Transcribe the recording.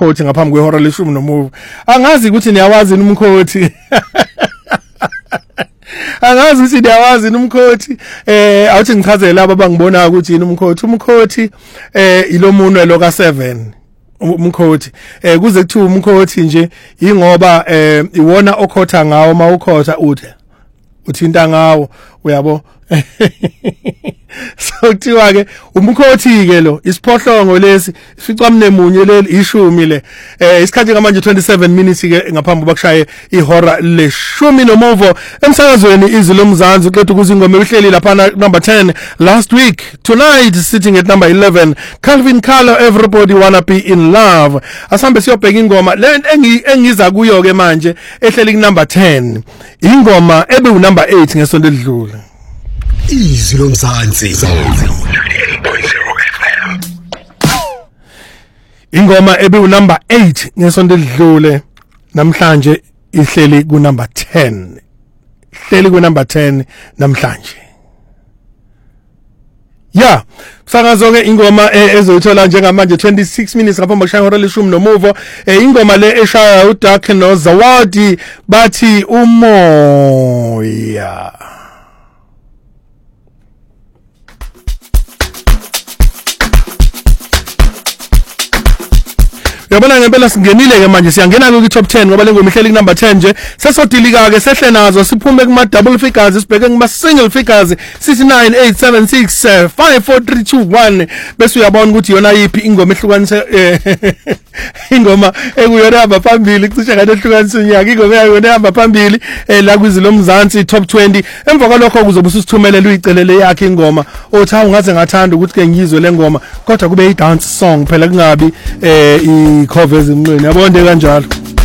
umkhothi ngaphambi kwehora leshumi nomuva. Angazi ukuthi niyawazi umkhothi. Angazi ukuthi niyawazi umkhothi. Awuthi ngichazele laba abangibona ukuthi yini umkhothi. Umkhothi ilomunwe lo ka7. Umkhothi kuze kuthiwa umkhothi nje ingoba iwona okhotha ngawo mawukhotha uthinta ngawo uyabo. So kuthiwa ke umkhothi ke lo isiphohlongo lesi ficamnemunye leli ishumi le isikhathi manje 27 minutes ke ngaphambi bakushaye ihora leshumi nomuvo emsakazweni izwi lomzansi uqedwe kuzingoma ehleli lapha number 10 last week. Tonight sitting at number 11 Calvin Carlo, Everybody Wanna Be in Love. Asambe siyobheka ingoma le engiza kuyo ke manje ehleli ku number 10 ingoma ebe u number 8 ngesonto edlule. Izwi lomzansi ingoma ebe u number 8 ngesonto edlule namhlanje ihleli ku number 10 ihleli ku number 10 namhlanje. Yeah, sakazo ke ingoma ezoyithola njengamanje 26 minutes ngaphambi kokushaya ihora leshumi nomuvo. Ingoma le eshaya uDark noZawadi bathi umoya. Yabona ngempela singenile ke manje siyangena ku top 10 ngoba lengoma ihleli ku number 10 nje. Sesodilika ke sehle nazo siphume kuma double figures sibheke kuma single figures 69876 54321 bese uyabona ukuthi yona yipi ingoma ehlukanise ingoma ekuyona hamba phambili cishe ngane ehlukanise unyaka ingoma yona hamba phambili la kwizwi lomzansi top 20. Emva kwalokho kuzobe usithumelela uyicelele yakhe ingoma othi awungaze ngathanda ukuthi ke ngizwe le ngoma kodwa kube i dance song phela kungabi i covers emnqweni yabonde kanjalo.